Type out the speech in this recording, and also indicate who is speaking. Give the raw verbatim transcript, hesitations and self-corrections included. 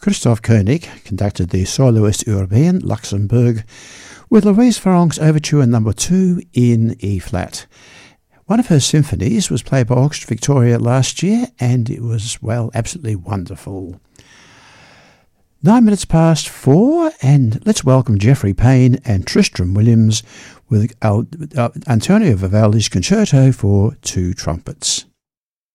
Speaker 1: Christoph Koenig conducted the Soloist Urbain, Luxembourg, with Louise Farrong's Overture Number two in E-flat. One of her symphonies was played by Orchestra Victoria last year, and it was, well, absolutely wonderful. Nine minutes past four, and let's welcome Geoffrey Payne and Tristram Williams with uh, uh, Antonio Vivaldi's Concerto for Two Trumpets.